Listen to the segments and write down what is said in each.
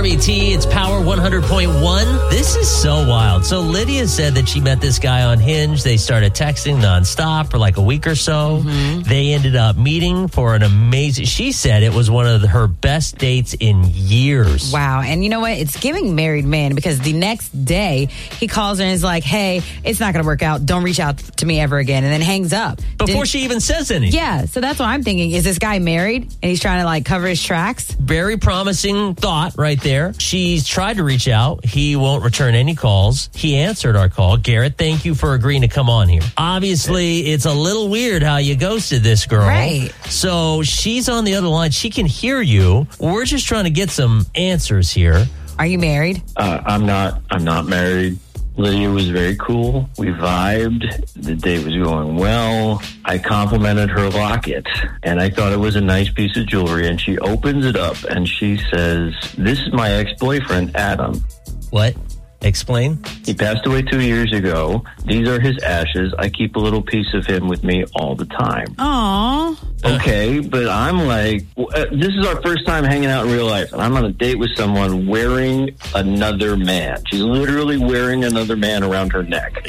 WRBT, it's Power 100.1. This is so wild. So Lydia said that she met this guy on Hinge. They started texting nonstop for like a week or so. Mm-hmm. They ended up meeting for an amazing... She said it was one of her best dates in years. Wow. And you know what? It's giving married man, because the next day he calls her and is like, hey, it's not going to work out. Don't reach out to me ever again. And then hangs up. Before she even says anything. Yeah. So that's what I'm thinking. Is this guy married and he's trying to like cover his tracks? Very promising thought right there. She's tried to reach out. He won't return any calls. He answered our call. Garrett, thank you for agreeing to come on here. Obviously, it's a little weird how you ghosted this girl. Right. So she's on the other line. She can hear you. We're just trying to get some answers here. Are you married? I'm not married. Lydia was very cool. We vibed. The date was going well. I complimented her locket, and I thought it was a nice piece of jewelry. And she opens it up, and she says, "This is my ex-boyfriend, Adam." What? Explain. He passed away 2 years ago. These are his ashes. I keep a little piece of him with me all the time. Aww. Okay, but I'm like, this is our first time hanging out in real life, and I'm on a date with someone wearing another man. She's literally wearing another man around her neck.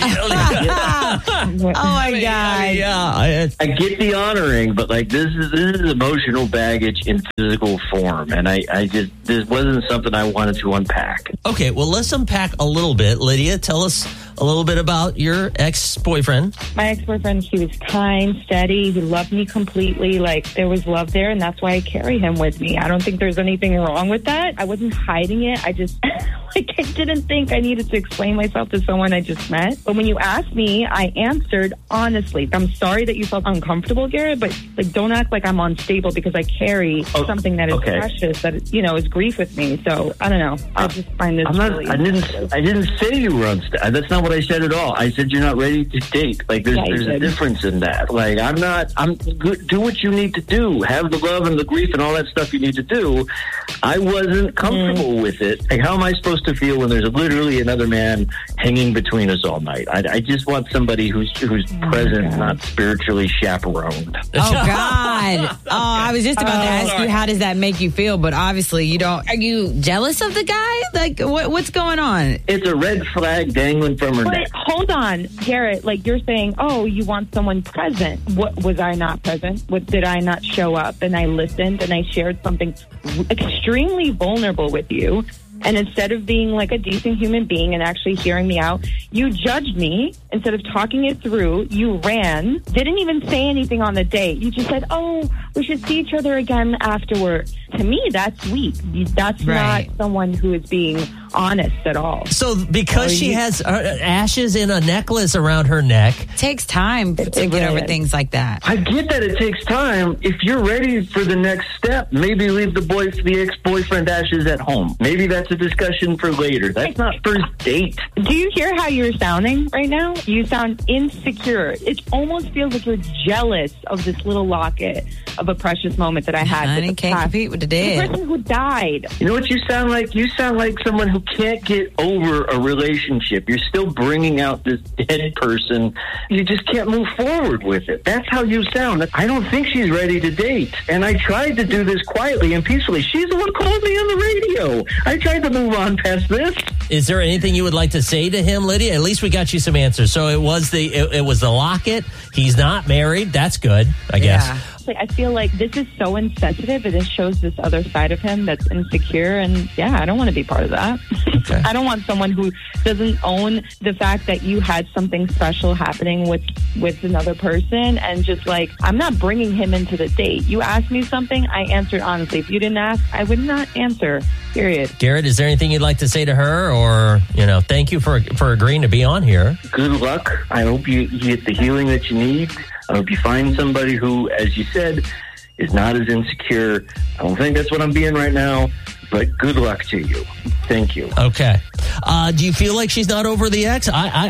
Oh my God. Yeah. I get the honoring, but like this is emotional baggage in physical form, and I just, this wasn't something I wanted to unpack. Okay, well, let's unpack a little bit. Lydia, tell us a little bit about your ex-boyfriend. My ex-boyfriend, he was kind, steady. He loved me completely. Like, there was love there, and that's why I carry him with me. I don't think there's anything wrong with that. I wasn't hiding it. I just, I didn't think I needed to explain myself to someone I just met. But when you asked me, I answered honestly. I'm sorry that you felt uncomfortable, Garrett, but like, don't act like I'm unstable because I carry something that is precious, that, you know, is grief with me. So, I don't know. I just find this really... I didn't say you were unstable. That's not what I said at all. I said you're not ready to date. Like, there's a difference in that. Like, I'm good. Do what you need to do. Have the love and the grief and all that stuff you need to do. I wasn't comfortable with it. Like, how am I supposed to feel when there's literally another man hanging between us all night? I just want somebody who's present, not spiritually chaperoned. Oh, God. Oh, I was just about to ask you, how does that make you feel? But obviously you don't. Are you jealous of the guy? Like, what's going on? It's a red flag dangling from her neck. Hold on, Garrett. Like, you're saying, oh, you want someone present. What, was I not present? Did I not show up? And I listened and I shared something extremely vulnerable with you. And instead of being like a decent human being and actually hearing me out, you judged me. Instead of talking it through, you ran, didn't even say anything on the date. You just said, oh, we should see each other again afterward. To me, that's weak. That's not someone who is being honest at all. So because she has ashes in a necklace around her neck. It takes time to get over things like that. I get that it takes time. If you're ready for the next step, maybe leave the ex-boyfriend ashes at home. Maybe that's a discussion for later. That's not first date. Do you hear how you're sounding right now? You sound insecure. It almost feels like you're jealous of this little locket of a precious moment that I had. Honey, can't compete with the dead. The person who died. You know what you sound like? You sound like someone who can't get over a relationship. You're still bringing out this dead person. You just can't move forward with it. That's how you sound. I don't think she's ready to date. And I tried to do this quietly and peacefully. She's the one who called me on the radio. I tried to move on past this. Is there anything you would like to say to him, Lydia? At least we got you some answers. So it was the locket. He's not married. That's good, I guess. I feel like this is so insensitive, and it shows this other side of him that's insecure. And I don't want to be part of that. Okay. I don't want someone who doesn't own the fact that you had something special happening with another person, and just like, I'm not bringing him into the date. You asked me something, I answered honestly. If you didn't ask, I would not answer. Period. Garrett, is there anything you'd like to say to her, or thank you for agreeing to be on here? Good luck. I hope you get the healing that you need. I hope you find somebody who, as you said, is not as insecure. I don't think that's what I'm being right now, but good luck to you. Thank you. Okay. Do you feel like she's not over the ex?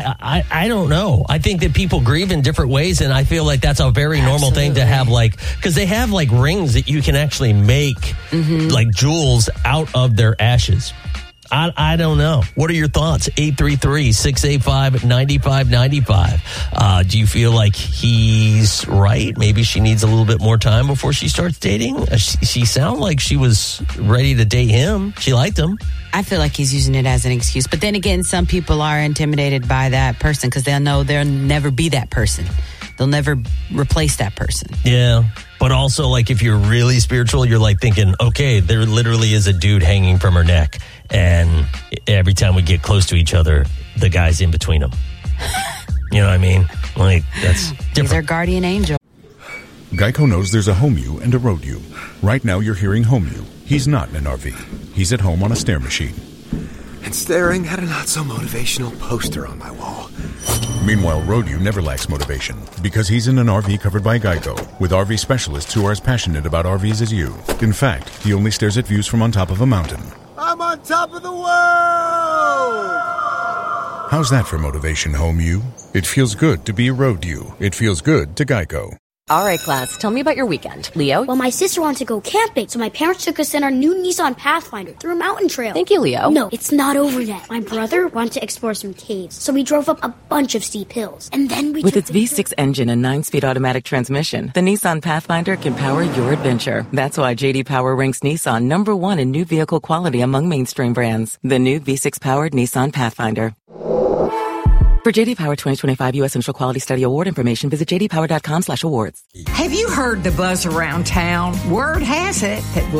I don't know. I think that people grieve in different ways, and I feel like that's a very normal thing to have, because they have rings that you can actually make like jewels out of their ashes. I don't know. What are your thoughts? 833-685-9595. Do you feel like he's right? Maybe she needs a little bit more time before she starts dating? She sounded like she was ready to date him. She liked him. I feel like he's using it as an excuse. But then again, some people are intimidated by that person because they'll know they'll never be that person. They'll never replace that person. Yeah. But also, like, if you're really spiritual, you're like thinking, okay, there literally is a dude hanging from her neck. And every time we get close to each other, the guy's in between them. You know what I mean? Like, that's different. He's our guardian angel. Geico knows there's a home you and a road you. Right now you're hearing home you. He's not in an RV. He's at home on a stair machine. And staring at a not-so-motivational poster on my wall. Meanwhile, road you never lacks motivation because he's in an RV covered by Geico with RV specialists who are as passionate about RVs as you. In fact, he only stares at views from on top of a mountain. I'm on top of the world! How's that for motivation, home you? It feels good to be road you. It feels good to Geico. All right, class, tell me about your weekend. Leo? Well, my sister wanted to go camping, so my parents took us in our new Nissan Pathfinder through a mountain trail. Thank you, Leo. No, it's not over yet. My brother wanted to explore some caves, so we drove up a bunch of steep hills. And then we With its V6 engine and 9-speed automatic transmission, the Nissan Pathfinder can power your adventure. That's why J.D. Power ranks Nissan #1 in new vehicle quality among mainstream brands. The new V6-powered Nissan Pathfinder. For J.D. Power 2025 U.S. Central Quality Study Award information, visit jdpower.com/awards. Have you heard the buzz around town? Word has it that